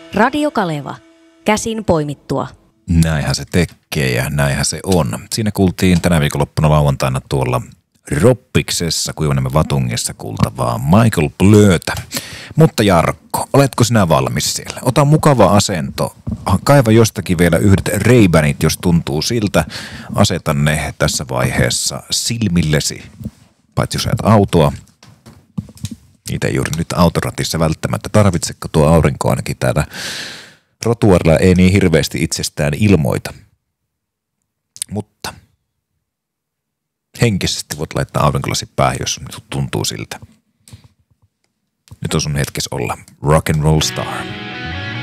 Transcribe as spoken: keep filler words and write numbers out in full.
Radio Kaleva. Käsin poimittua. Näinhän se tekee ja näinhän se on. Siinä kuultiin tänä viikonloppuna lauantaina tuolla Roppiksessa, Kuivaniemen Vatungissa kuultavaa Michael Blötä. Mutta Jarkko, oletko sinä valmis siellä? Ota mukava asento. Kaiva jostakin vielä yhdet Ray-Banit, jos tuntuu siltä. Aseta ne tässä vaiheessa silmillesi. Paitsi jos ajat autoa. Niitä ei juuri nyt autoratissa välttämättä tarvitse, kun tuo aurinko ainakin täällä rotuarilla ei niin hirveästi itsestään ilmoita. Mutta henkisesti voit laittaa aurinkolasi päähän, jos tuntuu siltä. Nyt on sun hetkes olla rock and roll star.